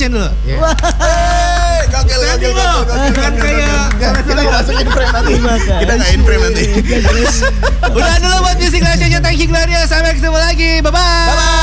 action dulu. Gokil. Kan kayak Kita mau masukin frame nanti. Kita nggak in frame nanti. udah dulu buat Music Legends-nya Thank you Gloria. Sampai ketemu lagi. Bye-bye.